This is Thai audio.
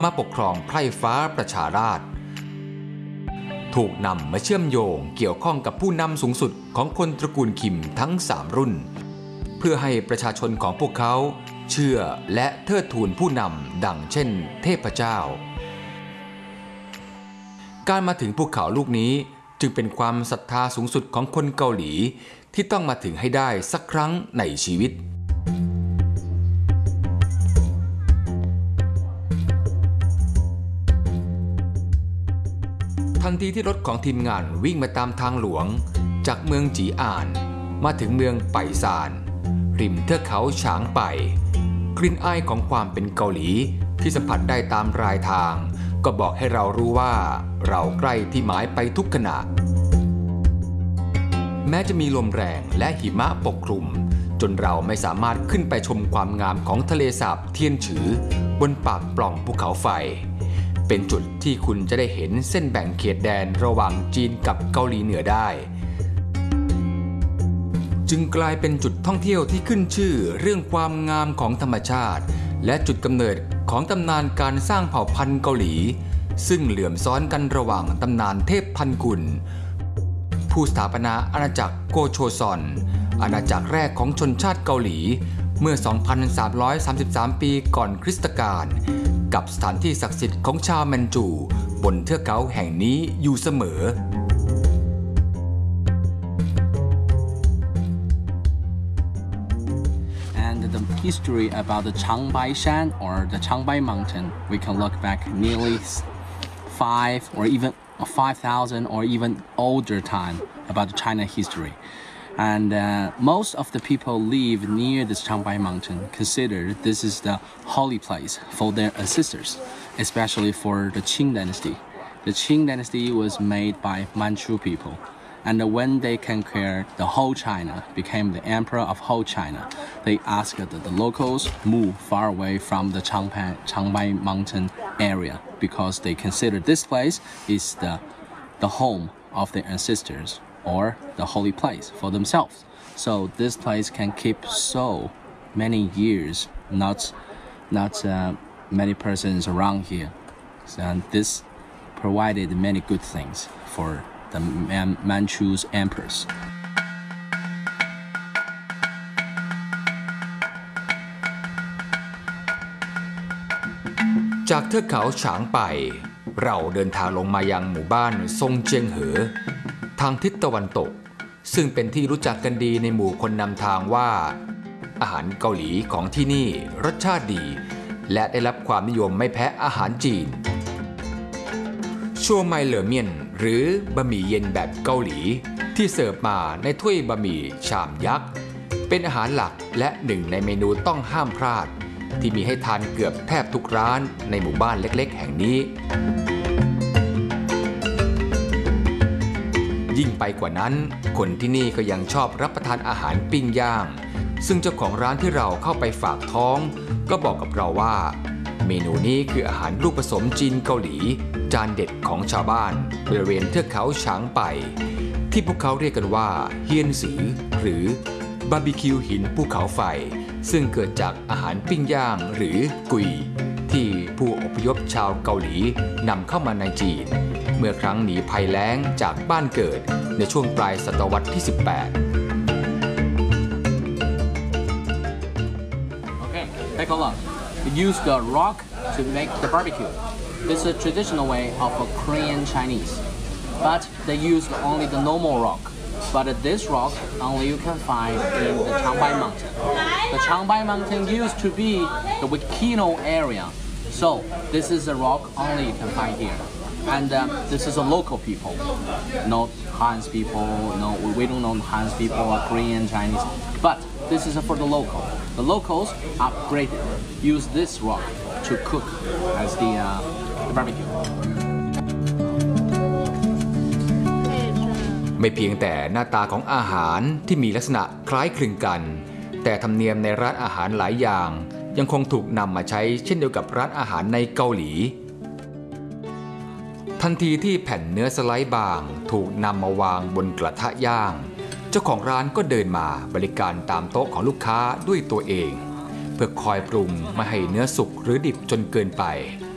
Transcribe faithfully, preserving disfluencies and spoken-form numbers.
มาปกครองไพร่ฟ้าประชาราษฎร์ถูกนำมาเชื่อมโยงเกี่ยวข้องกับผู้นำสูงสุดของคนตระกูลคิมทั้งสามรุ่นเพื่อให้ประชาชนของพวกเขาเชื่อและเทิดทูนผู้นำดังเช่นเทพเจ้าการมาถึงภูเขาลูกนี้จึงเป็นความศรัทธาสูงสุดของคนเกาหลีที่ต้องมาถึงให้ได้สักครั้งในชีวิตทันทีที่รถของทีมงานวิ่งมาตามทางหลวงจากเมืองจีอานมาถึงเมืองไปซานริมเทือกเขาฉางไปกลิ่นอายของความเป็นเกาหลีที่สัมผัสได้ตามรายทางก็บอกให้เรารู้ว่าเราใกล้ที่หมายไปทุกขณะแม้จะมีลมแรงและหิมะปกคลุมจนเราไม่สามารถขึ้นไปชมความงามของทะเลสาบเทียนฉือบนปากปล่องภูเขาไฟเป็นจุดที่คุณจะได้เห็นเส้นแบ่งเขตแดนระหว่างจีนกับเกาหลีเหนือได้จึงกลายเป็นจุดท่องเที่ยวที่ขึ้นชื่อเรื่องความงามของธรรมชาติและจุดกำเนิดของตำนานการสร้างเผ่าพันธุ์เกาหลีซึ่งเหลื่อมซ้อนกันระหว่างตำนานเทพพันกุลผู้สถาปนาอาณาจักรโกโชซอนอาณาจักรแรกของชนชาติเกาหลีเมื่อ สองพันสามร้อยสามสิบสาม ปีก่อนคริสตกาลกับสถานที่ศักดิ์สิทธิ์ของชาวแมนจูบนเทือกเขาแห่งนี้อยู่เสมอ The history about the Changbai Shan or the Changbai Mountain, we can look back nearly five or even five thousand or even older time about the China history. And uh, most of the people live near this Changbai Mountain consider this is the holy place for their ancestors, especially for the Qing dynasty. The Qing dynasty was made by Manchu people. And when they conquered the whole China, became the emperor of whole China, they asked that the locals move far away from the Changbai, Changbai Mountain area because they consider this place is the, the home of their ancestors or the holy place for themselves. So this place can keep so many years, not, not uh, many persons around here. So, and this provided many good things for the Manchu's emperors. จากเทือกเขาฉางไปเราเดินทางลงมายังหมู่บ้านซงเจียงเหอทางทิศตะวันตกซึ่งเป็นที่รู้จักกันดีในหมู่คนนำทางว่าอาหารเกาหลีของที่นี่รสชาติดีและได้รับความนิยมไม่แพ้อาหารจีนชัวไมเหลอเมียนหรือบะหมี่เย็นแบบเกาหลีที่เสิร์ฟมาในถ้วยบะหมี่ชามยักษ์เป็นอาหารหลักและหนึ่งในเมนูต้องห้ามพลาดที่มีให้ทานเกือบแทบทุกร้านในหมู่บ้านเล็กๆแห่งนี้ยิ่งไปกว่านั้นคนที่นี่ก็ยังชอบรับประทานอาหารปิ้งย่างซึ่งเจ้าของร้านที่เราเข้าไปฝากท้องก็บอกกับเราว่าเมนูนี้คืออาหารลูกผสมจีนเกาหลีจานเด็ดของชาวบ้านบริเวณเทือกเขาฉางไปที่พวกเขาเรียกกันว่าเฮียนสือหรือบาร์บีคิวหินภูเขาไฟซึ่งเกิดจากอาหารปิ้งย่างหรือกุยที่ผู้อพยพชาวเกาหลีนำเข้ามาในจีนเมื่อครั้งหนีภัยแล้งจากบ้านเกิดในช่วงปลายศตวรรษที่สิบแปด Okay, take a look. We use the rock to make the barbecue. This is a traditional way of a Korean Chinese, but they use only the normal rock. But this rock only you can find in the Changbai Mountain. The Changbai Mountain used to be the volcano area, so this is a rock only you can find here. And uh, this is a local people, not Han's people. No, we don't know Han's people or Korean Chinese, but this is for the local. The locals upgraded, use this rock to cook as the, uh, the barbecue. ไม่เพียงแต่หน้าตาของอาหารที่มีลักษณะคล้ายคลึงกันแต่ธรรมเนียมในร้านอาหารหลายอย่างยังคงถูกนำมาใช้เช่นเดียวกับร้านอาหารในเกาหลีทันทีที่แผ่นเนื้อสไลด์บางถูกนำมาวางบนกระทะย่างเจ้าของร้านก็เดินมาบริการตามโต๊ะของลูกค้าด้วยตัวเองเพื่อคอยปรุงไม่ให้เนื้อสุกหรือดิบจนเกินไป